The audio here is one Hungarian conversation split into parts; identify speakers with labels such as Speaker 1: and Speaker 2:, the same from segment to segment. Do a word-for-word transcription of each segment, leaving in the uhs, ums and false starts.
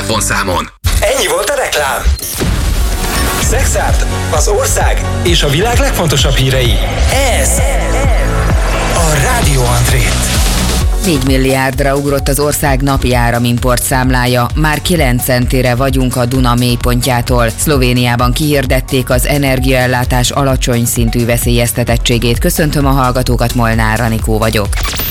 Speaker 1: telefonszámon.
Speaker 2: Ennyi volt a reklám. Szexárd, az ország és a világ legfontosabb hírei. Ez a Rádió Andrét.
Speaker 3: négy milliárdra ugrott az ország napi áramimport számlája, már kilenc centire vagyunk a Duna mélypontjától. Szlovéniában kihirdették az energiaellátás alacsony szintű veszélyeztetettségét. Köszöntöm a hallgatókat, Molnár Anikó vagyok.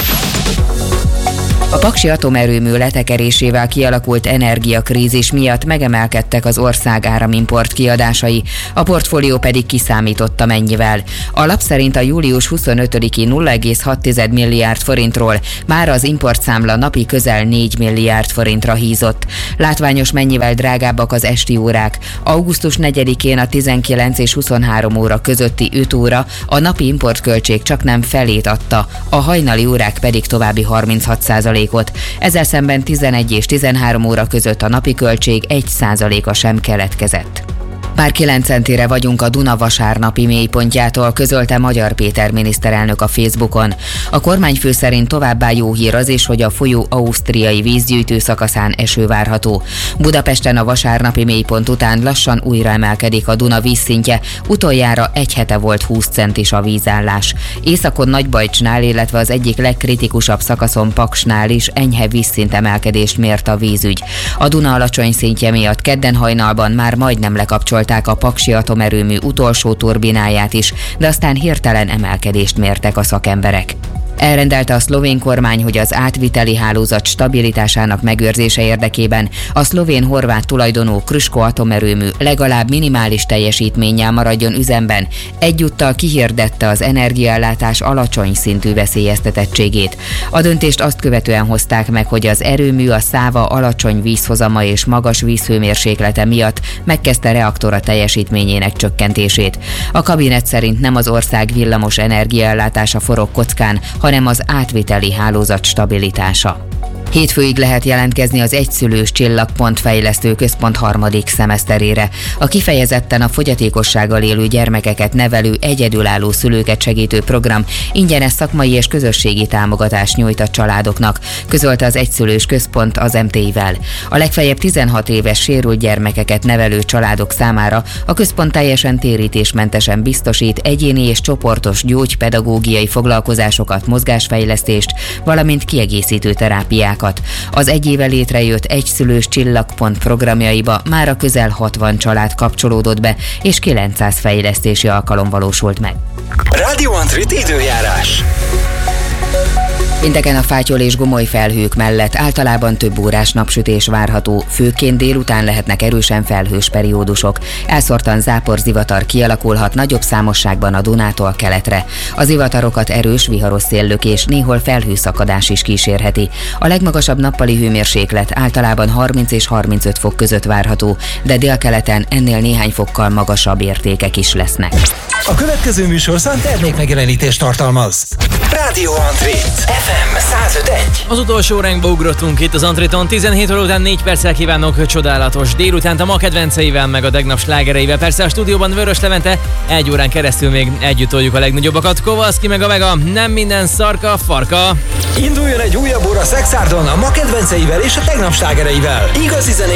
Speaker 3: A paksi atomerőmű letekerésével kialakult energiakrízis miatt megemelkedtek az ország áramimport kiadásai, a portfólió pedig kiszámította mennyivel. A lap szerint a július huszonötödiki nulla egész hat milliárd forintról már az importszámla napi közel négy milliárd forintra hízott. Látványos mennyivel drágábbak az esti órák. augusztus negyedikén a tizenkilenc és huszonhárom óra közötti öt óra a napi importköltség csaknem felét adta, a hajnali órák pedig további harminchat százalékot. Ezzel szemben tizenegy és tizenhárom óra között a napi költség egy százaléka sem keletkezett. Már kilenc centire vagyunk a Duna vasárnapi mélypontjától, közölte Magyar Péter miniszterelnök a Facebookon. A kormányfő szerint továbbá jó hír az is, hogy a folyó ausztriai vízgyűjtő szakaszán eső várható. Budapesten a vasárnapi mélypont után lassan újra emelkedik a Duna vízszintje, utoljára egy hete volt húsz centis a vízállás. Északon Nagybajcsnál, illetve az egyik legkritikusabb szakaszon Paksnál is enyhe vízszint emelkedést mért a vízügy. A Duna alacsony szintje miatt kedden hajnalban már majdnem lekapcsolt a paksi atomerőmű utolsó turbináját is, de aztán hirtelen emelkedést mértek a szakemberek. Elrendelte a szlovén kormány, hogy az átviteli hálózat stabilitásának megőrzése érdekében a szlovén-horvát tulajdonú Krško atomerőmű legalább minimális teljesítménnyel maradjon üzemben. Egyúttal kihirdette az energiaellátás alacsony szintű veszélyeztetettségét. A döntést azt követően hozták meg, hogy az erőmű a Száva alacsony vízhozama és magas vízhőmérséklete miatt megkezdte reaktora teljesítményének csökkentését. A kabinet szerint nem az ország villamos energiaellátása forog kockán, hanem az átviteli hálózat stabilitása. Hétfőig lehet jelentkezni az Egyszülős Csillagpont Fejlesztő Központ harmadik szemeszterére. A kifejezetten a fogyatékossággal élő gyermekeket nevelő egyedülálló szülőket segítő program ingyenes szakmai és közösségi támogatást nyújt a családoknak, közölte az Egyszülős Központ az em té i-vel. A legfeljebb tizenhat éves sérült gyermekeket nevelő családok számára a központ teljesen térítésmentesen biztosít egyéni és csoportos gyógypedagógiai foglalkozásokat, mozgásfejlesztést, valamint kiegészítő terápiák. Az egy éve létrejött Egyszülős Csillagpont programjaiba mára közel hatvan család kapcsolódott be, és kilencszáz fejlesztési alkalom valósult meg.
Speaker 2: Rádió Andrét időjárás.
Speaker 3: Pénteken a fátyol és gomoly felhők mellett általában több órás napsütés várható, főként délután lehetnek erősen felhős periódusok. Elszórtan záporzivatar kialakulhat nagyobb számosságban a Dunától keletre. Az zivatarokat erős, viharos széllökés, néhol felhőszakadás is kísérheti. A legmagasabb nappali hőmérséklet általában harminc és harmincöt fok között várható, de délkeleten ennél néhány fokkal magasabb értékek is lesznek.
Speaker 2: A következő műsorszám termékmegjelenítést tartalmaz. Rádió Andrét, ef em száz öt egy.
Speaker 4: Az utolsó óránkba ugrottunk itt az Andréton. tizenhét óra után négy perccel kívánok csodálatos délutánt a ma kedvenceivel, meg a tegnap slágereivel. Persze a stúdióban Vörös Levente, egy órán keresztül még együtt toljuk a legnagyobbakat. Kovalszki meg a Vega, nem minden szarka, farka.
Speaker 2: Induljon egy újabb óra Szexárdon a ma kedvenceivel és a tegnap slágereivel. Igazi zenei